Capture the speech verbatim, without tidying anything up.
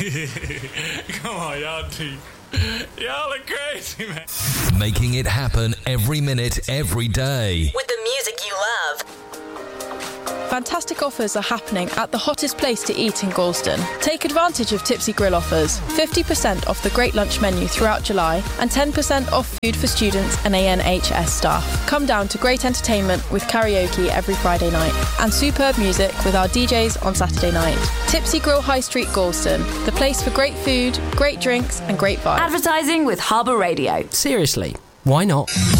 Come on, y'all two. Y'all are crazy, man. Making it happen every minute, every day. With the music you love. Fantastic offers are happening at the hottest place to eat in Galston. Take advantage of Tipsy Grill offers. fifty percent off the Great Lunch menu throughout July and ten percent off food for students and A N H S staff. Come down to great entertainment with karaoke every Friday night and superb music with our D Js on Saturday night. Tipsy Grill High Street, Galston. The place for great food, great drinks and great vibes. Advertising with Harbour Radio. Seriously, why not?